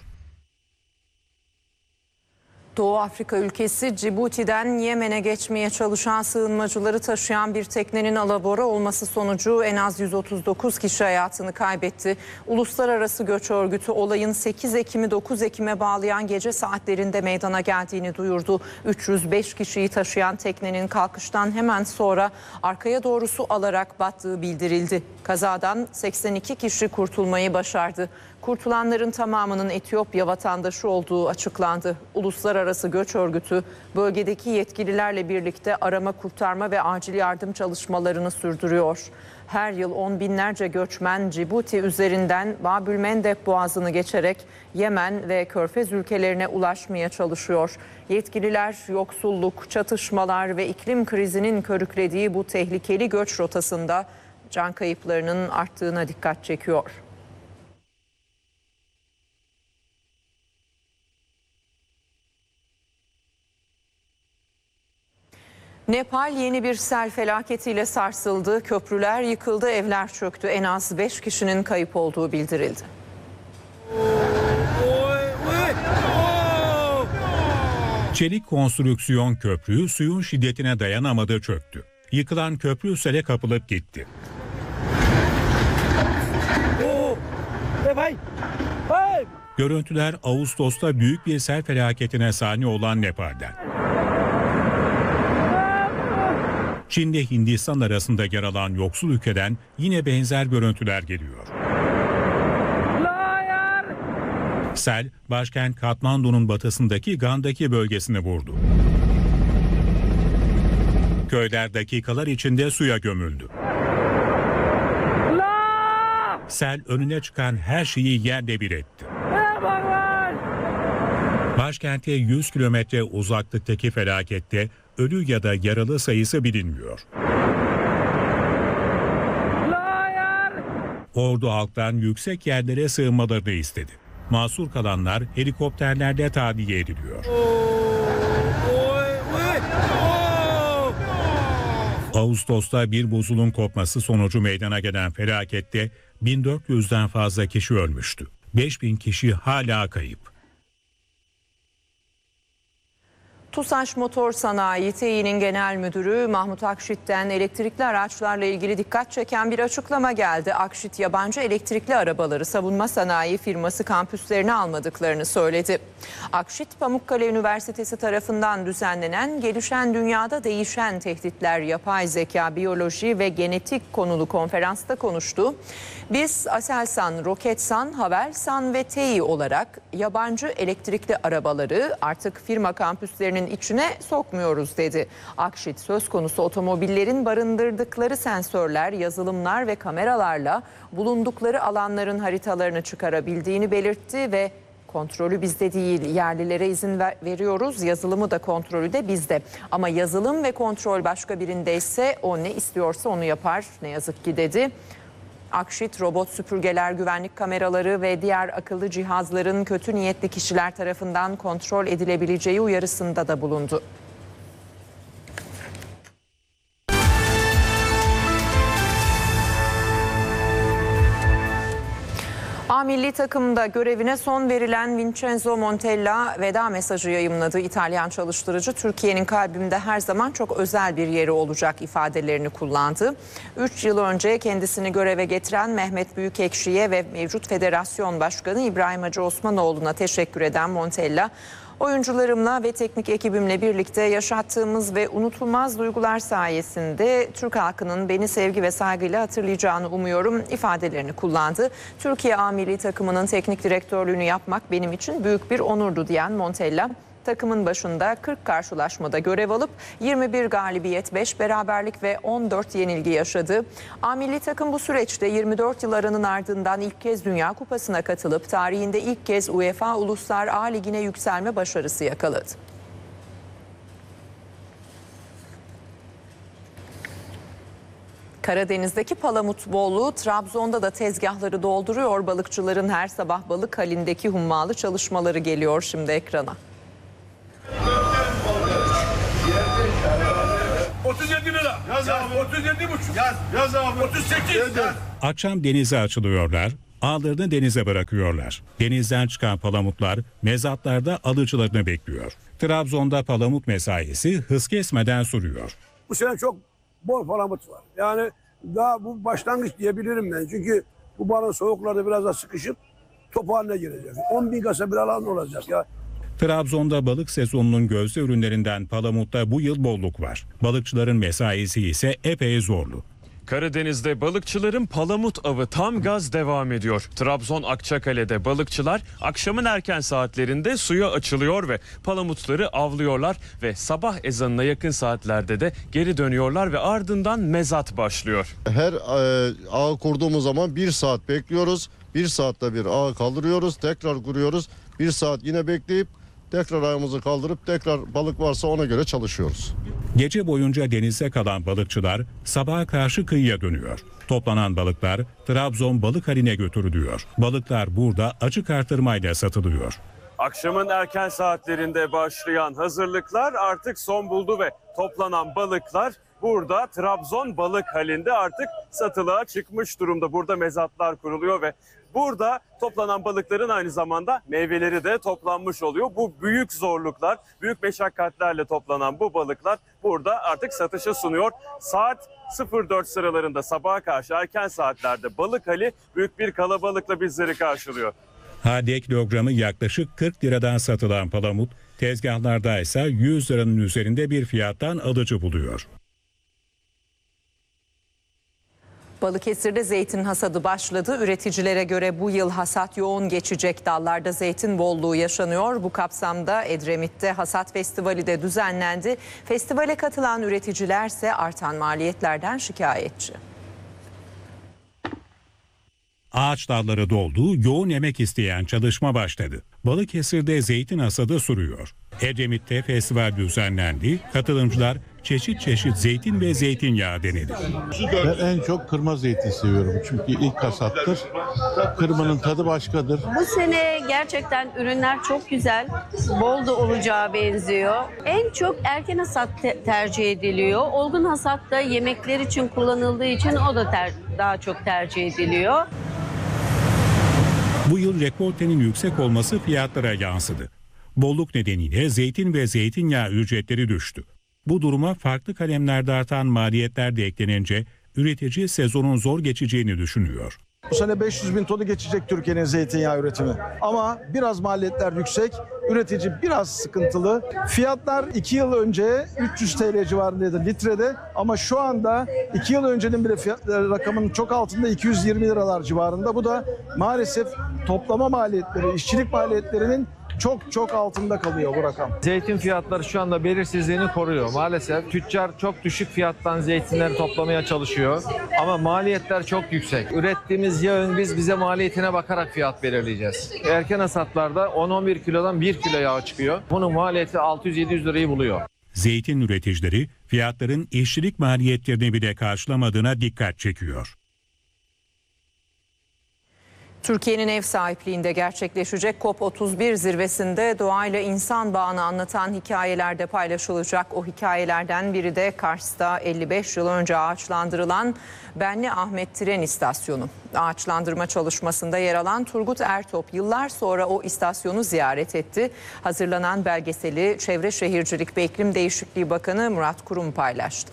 Doğu Afrika ülkesi Cibuti'den Yemen'e geçmeye çalışan sığınmacıları taşıyan bir teknenin alabora olması sonucu en az 139 kişi hayatını kaybetti. Uluslararası Göç Örgütü olayın 8 Ekim'i 9 Ekim'e bağlayan gece saatlerinde meydana geldiğini duyurdu. 305 kişiyi taşıyan teknenin kalkıştan hemen sonra arkaya doğru su alarak battığı bildirildi. Kazadan 82 kişi kurtulmayı başardı. Kurtulanların tamamının Etiyopya vatandaşı olduğu açıklandı. Uluslararası Göç Örgütü bölgedeki yetkililerle birlikte arama, kurtarma ve acil yardım çalışmalarını sürdürüyor. Her yıl on binlerce göçmen Cibuti üzerinden Babülmendeb Boğazı'nı geçerek Yemen ve Körfez ülkelerine ulaşmaya çalışıyor. Yetkililer yoksulluk, çatışmalar ve iklim krizinin körüklediği bu tehlikeli göç rotasında can kayıplarının arttığına dikkat çekiyor. Nepal yeni bir sel felaketiyle sarsıldı. Köprüler yıkıldı, evler çöktü. En az 5 kişinin kayıp olduğu bildirildi.
Çelik konstrüksiyon köprü suyun şiddetine dayanamadı, çöktü. Yıkılan köprü sele kapılıp gitti. Görüntüler Ağustos'ta büyük bir sel felaketine sahne olan Nepal'den. Çin ile Hindistan arasında yer alan yoksul ülkeden yine benzer görüntüler geliyor. Sel, başkent Katmandu'nun batısındaki Gandaki bölgesini vurdu. Köyler dakikalar içinde suya gömüldü. Sel önüne çıkan her şeyi yerle bir etti. Başkente 100 kilometre uzaklıktaki felakette ölü ya da yaralı sayısı bilinmiyor. Ordu halktan yüksek yerlere sığınmalarını istedi. Mahsur kalanlar helikopterlerle tahliye ediliyor. Ağustos'ta bir buzulun kopması sonucu meydana gelen felakette 1400'den fazla kişi ölmüştü. 5000 kişi hala kayıp.
TUSAŞ Motor Sanayi Tİ'nin genel müdürü Mahmut Akşit'ten elektrikli araçlarla ilgili dikkat çeken bir açıklama geldi. Akşit yabancı elektrikli arabaları savunma sanayi firması kampüslerine almadıklarını söyledi. Akşit, Pamukkale Üniversitesi tarafından düzenlenen Gelişen Dünyada Değişen Tehditler, Yapay Zeka, Biyoloji ve Genetik konulu konferansta konuştu. Biz Aselsan, Roketsan, Havelsan ve Tİ olarak yabancı elektrikli arabaları artık firma kampüslerinin içine sokmuyoruz dedi. Akşit, söz konusu otomobillerin barındırdıkları sensörler, yazılımlar ve kameralarla bulundukları alanların haritalarını çıkarabildiğini belirtti ve kontrolü bizde değil, yerlilere izin veriyoruz, yazılımı da kontrolü de bizde. Ama yazılım ve kontrol başka birindeyse o ne istiyorsa onu yapar ne yazık ki dedi. Akşit, robot süpürgeler, güvenlik kameraları ve diğer akıllı cihazların kötü niyetli kişiler tarafından kontrol edilebileceği uyarısında da bulundu. A milli takımda görevine son verilen Vincenzo Montella veda mesajı yayımladı. İtalyan çalıştırıcı, Türkiye'nin kalbimde her zaman çok özel bir yeri olacak ifadelerini kullandı. 3 yıl önce kendisini göreve getiren Mehmet Büyükekşi'ye ve mevcut federasyon başkanı İbrahim Hacı Osmanoğlu'na teşekkür eden Montella, Oyuncularımla ve teknik ekibimle birlikte yaşattığımız ve unutulmaz duygular sayesinde Türk halkının beni sevgi ve saygıyla hatırlayacağını umuyorum ifadelerini kullandı. Türkiye A milli takımının teknik direktörlüğünü yapmak benim için büyük bir onurdu diyen Montella, takımın başında 40 karşılaşmada görev alıp 21 galibiyet, 5 beraberlik ve 14 yenilgi yaşadı. A milli takım bu süreçte 24 yıl aranın ardından ilk kez Dünya Kupası'na katılıp tarihinde ilk kez UEFA Uluslar A Ligi'ne yükselme başarısı yakaladı. Karadeniz'deki palamut bolluğu Trabzon'da da tezgahları dolduruyor. Balıkçıların her sabah balık halindeki hummalı çalışmaları geliyor şimdi ekrana.
37 lira. Yaz abi. 37,5. Yaz abi. 38. Yaz.
Akşam denize açılıyorlar, ağlarını denize bırakıyorlar. Denizden çıkan palamutlar mezatlarda alıcılarını bekliyor. Trabzon'da palamut mesaisi hız kesmeden sürüyor.
Bu sene çok bol palamut var. Yani daha bu başlangıç diyebilirim ben. Çünkü bu balon soğuklarda biraz daha sıkışıp top haline girecek. 10.000 kasa bir alan olacak ya.
Trabzon'da balık sezonunun gözde ürünlerinden palamutta bu yıl bolluk var. Balıkçıların mesaisi ise epey zorlu.
Karadeniz'de balıkçıların palamut avı tam gaz devam ediyor. Trabzon Akçakale'de balıkçılar akşamın erken saatlerinde suya açılıyor ve palamutları avlıyorlar ve sabah ezanına yakın saatlerde de geri dönüyorlar ve ardından mezat başlıyor.
Her ağ kurduğumuz zaman 1 saat bekliyoruz. 1 saatte bir ağı kaldırıyoruz, tekrar kuruyoruz. 1 saat yine bekleyip tekrar ayağımızı kaldırıp tekrar balık varsa ona göre çalışıyoruz.
Gece boyunca denizde kalan balıkçılar sabaha karşı kıyıya dönüyor. Toplanan balıklar Trabzon balık haline götürülüyor. Balıklar burada açık artırmayla satılıyor.
Akşamın erken saatlerinde başlayan hazırlıklar artık son buldu ve toplanan balıklar burada Trabzon balık halinde artık satılığa çıkmış durumda. Burada mezatlar kuruluyor ve burada toplanan balıkların aynı zamanda meyveleri de toplanmış oluyor. Bu büyük zorluklar, büyük meşakkatlerle toplanan bu balıklar burada artık satışa sunuyor. Saat 04 sıralarında sabaha karşı erken saatlerde balık hali büyük bir kalabalıkla bizleri karşılıyor.
HD kilogramı yaklaşık 40 liradan satılan palamut tezgahlarda ise 100 liranın üzerinde bir fiyattan alıcı buluyor.
Balıkesir'de zeytin hasadı başladı. Üreticilere göre bu yıl hasat yoğun geçecek. Dallarda zeytin bolluğu yaşanıyor. Bu kapsamda Edremit'te Hasat Festivali de düzenlendi. Festivale katılan üreticiler ise artan maliyetlerden şikayetçi.
Ağaç dalları doldu, yoğun emek isteyen çalışma başladı. Balıkesir'de zeytin hasadı sürüyor. Edremit'te festival düzenlendi. Katılımcılar çeşit çeşit zeytin ve zeytinyağı denedi.
Ben en çok kırma zeytin seviyorum çünkü ilk hasattır. Kırmanın tadı başkadır.
Bu sene gerçekten ürünler çok güzel, bol da olacağı benziyor. En çok erken hasat tercih ediliyor. Olgun hasat da yemekler için kullanıldığı için o da daha çok tercih ediliyor.
Bu yıl rekoltenin yüksek olması fiyatlara yansıdı. Bolluk nedeniyle zeytin ve zeytinyağı ücretleri düştü. Bu duruma farklı kalemlerde artan maliyetler de eklenince üretici sezonun zor geçeceğini düşünüyor.
Bu sene 500 bin tonu geçecek Türkiye'nin zeytinyağı üretimi. Ama biraz maliyetler yüksek, üretici biraz sıkıntılı. Fiyatlar 2 yıl önce 300 TL civarındaydı litrede ama şu anda 2 yıl öncenin bile rakamının çok altında 220 liralar civarında. Bu da maalesef toplama maliyetleri, işçilik maliyetlerinin çok altında kalıyor bu rakam.
Zeytin fiyatları şu anda belirsizliğini koruyor. Maalesef tüccar çok düşük fiyattan zeytinleri toplamaya çalışıyor. Ama maliyetler çok yüksek. Ürettiğimiz yağın biz bize maliyetine bakarak fiyat belirleyeceğiz. Erken hasatlarda 10-11 kilodan 1 kilo yağ çıkıyor. Bunun maliyeti 600-700 lirayı buluyor.
Zeytin üreticileri fiyatların işçilik maliyetlerini bile karşılamadığına dikkat çekiyor.
Türkiye'nin ev sahipliğinde gerçekleşecek COP31 zirvesinde doğayla insan bağını anlatan hikayeler de paylaşılacak. O hikayelerden biri de Kars'ta 55 yıl önce ağaçlandırılan Benli Ahmet Tren İstasyonu. Ağaçlandırma çalışmasında yer alan Turgut Ertop yıllar sonra o istasyonu ziyaret etti. Hazırlanan belgeseli Çevre Şehircilik ve İklim Değişikliği Bakanı Murat Kurum paylaştı.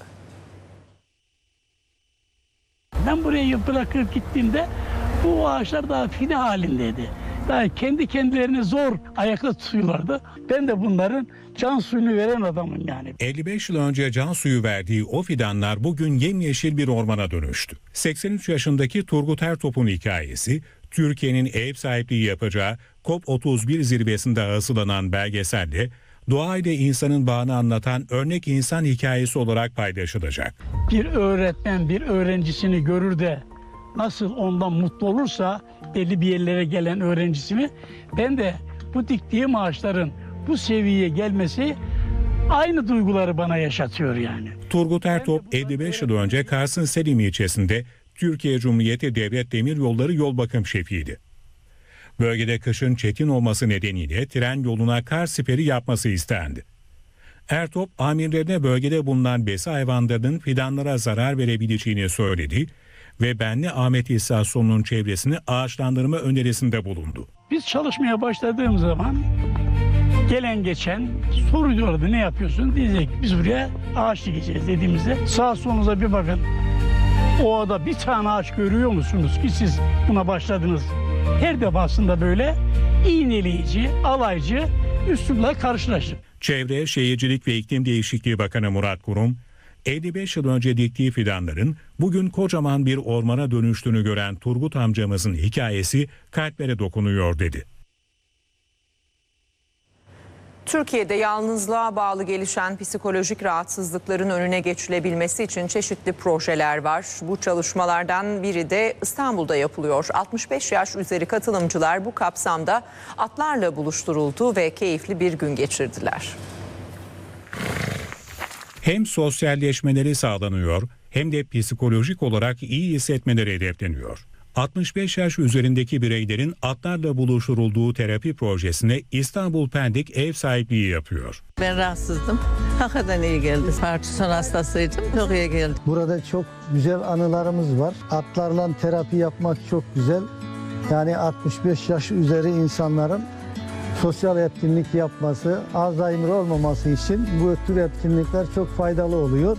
Ben buraya bırakıp gittiğimde bu ağaçlar daha fide halindeydi.
Yani kendi kendilerini zor ayakta tutuyorlardı. Ben de bunların can suyunu veren adamım yani.
55 yıl önce can suyu verdiği o fidanlar bugün yemyeşil bir ormana dönüştü. 83 yaşındaki Turgut Ertop'un hikayesi, Türkiye'nin ev sahipliği yapacağı COP31 zirvesinde hazırlanan belgeselde doğayla insanın bağını anlatan örnek insan hikayesi olarak paylaşılacak.
Bir öğretmen bir öğrencisini görür de nasıl ondan mutlu olursa belli bir yerlere gelen öğrencisini, ben de bu diktiğim ağaçların bu seviyeye gelmesi aynı duyguları bana yaşatıyor yani.
Turgut Ertop 55 yıl önce Kars'ın Selim ilçesinde Türkiye Cumhuriyeti Devlet Demiryolları Yol Bakım Şefiydi. Bölgede kışın çetin olması nedeniyle tren yoluna kar siperi yapması istendi. Ertop amirlerine bölgede bulunan besi hayvanlarının fidanlara zarar verebileceğini söyledi ve Benli Ahmet İstasyonunun çevresini ağaçlandırma önerisinde bulundu.
Biz çalışmaya başladığımız zaman gelen geçen soruyordu, ne yapıyorsun? Diyecek biz buraya ağaç dikeceğiz dediğimizde sağ solunuza bir bakın. Ovada bir tane ağaç görüyor musunuz ki siz buna başladınız? Her defasında böyle iğneleyici, alaycı üslupla karşılaştık.
Çevre, Şehircilik ve İklim Değişikliği Bakanı Murat Kurum, 55 yıl önce diktiği fidanların bugün kocaman bir ormana dönüştüğünü gören Turgut amcamızın hikayesi kalplere dokunuyor dedi.
Türkiye'de yalnızlığa bağlı gelişen psikolojik rahatsızlıkların önüne geçilebilmesi için çeşitli projeler var. Bu çalışmalardan biri de İstanbul'da yapılıyor. 65 yaş üzeri katılımcılar bu kapsamda atlarla buluşturuldu ve keyifli bir gün geçirdiler.
Hem sosyalleşmeleri sağlanıyor hem de psikolojik olarak iyi hissetmeleri hedefleniyor. 65 yaş üzerindeki bireylerin atlarla buluşturulduğu terapi projesine İstanbul Pendik ev sahipliği yapıyor.
Ben rahatsızdım. Hakikaten iyi geldi. Parkinson hastasıydım. Çok iyi geldi.
Burada çok güzel anılarımız var. Atlarla terapi yapmak çok güzel. Yani 65 yaş üzeri insanların sosyal etkinlik yapması, Alzheimer olmaması için bu tür etkinlikler çok faydalı oluyor.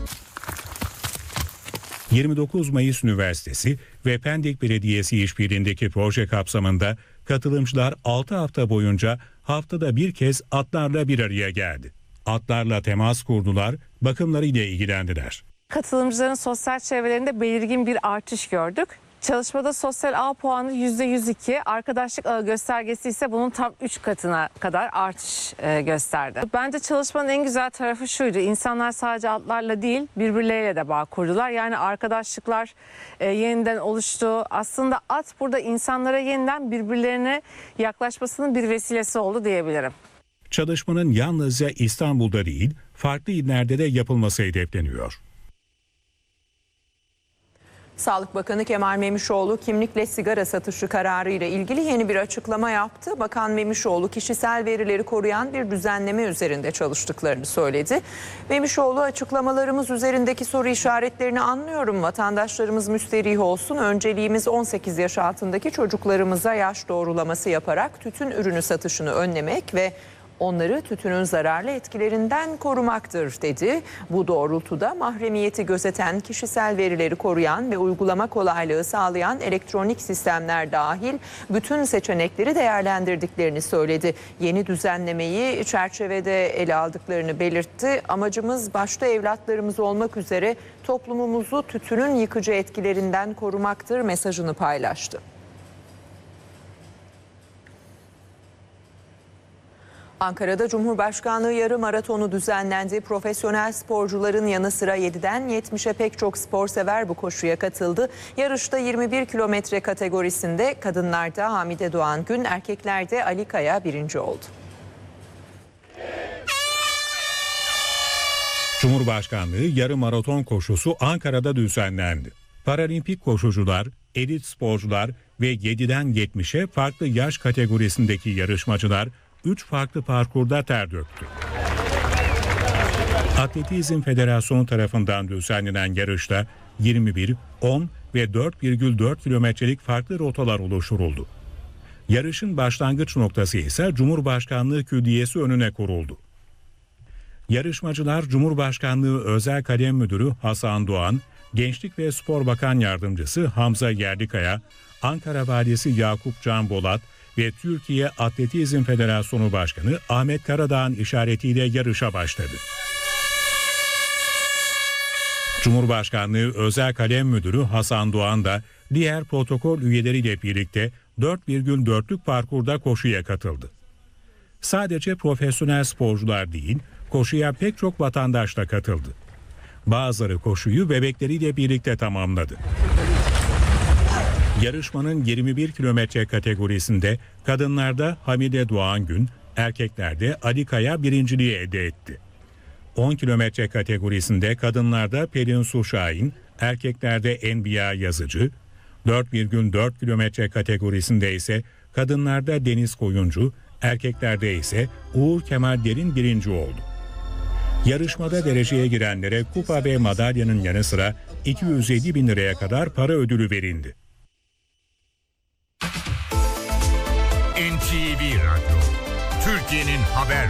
29 Mayıs Üniversitesi ve Pendik Belediyesi işbirliğindeki proje kapsamında katılımcılar 6 hafta boyunca haftada bir kez atlarla bir araya geldi. Atlarla temas kurdular, bakımlarıyla ilgilendiler.
Katılımcıların sosyal çevrelerinde belirgin bir artış gördük. Çalışmada sosyal ağ puanı %102, arkadaşlık ağı göstergesi ise bunun tam 3 katına kadar artış gösterdi. Bence çalışmanın en güzel tarafı şuydu: İnsanlar sadece atlarla değil birbirleriyle de bağ kurdular. Yani arkadaşlıklar yeniden oluştu. Aslında at burada insanlara yeniden birbirlerine yaklaşmasının bir vesilesi oldu diyebilirim.
Çalışmanın yalnızca İstanbul'da değil, farklı illerde de yapılması hedefleniyor.
Sağlık Bakanı Kemal Memişoğlu kimlikle sigara satışı kararı ile ilgili yeni bir açıklama yaptı. Bakan Memişoğlu kişisel verileri koruyan bir düzenleme üzerinde çalıştıklarını söyledi. Memişoğlu, açıklamalarımız üzerindeki soru işaretlerini anlıyorum. Vatandaşlarımız müsterih olsun. Önceliğimiz 18 yaş altındaki çocuklarımıza yaş doğrulaması yaparak tütün ürünü satışını önlemek ve onları tütünün zararlı etkilerinden korumaktır dedi. Bu doğrultuda mahremiyeti gözeten, kişisel verileri koruyan ve uygulama kolaylığı sağlayan elektronik sistemler dahil bütün seçenekleri değerlendirdiklerini söyledi. Yeni düzenlemeyi çerçevede ele aldıklarını belirtti. Amacımız başta evlatlarımız olmak üzere toplumumuzu tütünün yıkıcı etkilerinden korumaktır mesajını paylaştı. Ankara'da Cumhurbaşkanlığı yarı maratonu düzenlendi. Profesyonel sporcuların yanı sıra 7'den 70'e pek çok sporsever bu koşuya katıldı. Yarışta 21 kilometre kategorisinde kadınlarda Hamide Doğan Gün, erkeklerde Ali Kaya birinci oldu.
Cumhurbaşkanlığı yarı maraton koşusu Ankara'da düzenlendi. Paralimpik koşucular, elit sporcular ve 7'den 70'e farklı yaş kategorisindeki yarışmacılar 3 farklı parkurda ter döktü. Atletizm Federasyonu tarafından düzenlenen yarışta 21, 10 ve 4,4 kilometrelik farklı rotalar oluşturuldu. Yarışın başlangıç noktası ise Cumhurbaşkanlığı Külliyesi önüne kuruldu. Yarışmacılar Cumhurbaşkanlığı Özel Kalem Müdürü Hasan Doğan, Gençlik ve Spor Bakan Yardımcısı Hamza Yerlikaya, Ankara Valisi Yakup Can Bolat ve Türkiye Atletizm Federasyonu Başkanı Ahmet Karadağ'ın işaretiyle yarışa başladı. Cumhurbaşkanlığı Özel Kalem Müdürü Hasan Doğan da diğer protokol üyeleriyle birlikte 4,4'lük parkurda koşuya katıldı. Sadece profesyonel sporcular değil, koşuya pek çok vatandaş da katıldı. Bazıları koşuyu bebekleriyle birlikte tamamladı. Yarışmanın 21 kilometre kategorisinde kadınlarda Hamide Doğangün, erkeklerde Ali Kaya birinciliği elde etti. 10 kilometre kategorisinde kadınlarda Pelin Su Şahin, erkeklerde Enbiya Yazıcı, 4,4 kilometre kategorisinde ise kadınlarda Deniz Koyuncu, erkeklerde ise Uğur Kemal Derin birinci oldu. Yarışmada dereceye girenlere kupa ve madalyanın yanı sıra 250 bin liraya kadar para ödülü verildi.
NTV Radyo, Türkiye'nin haber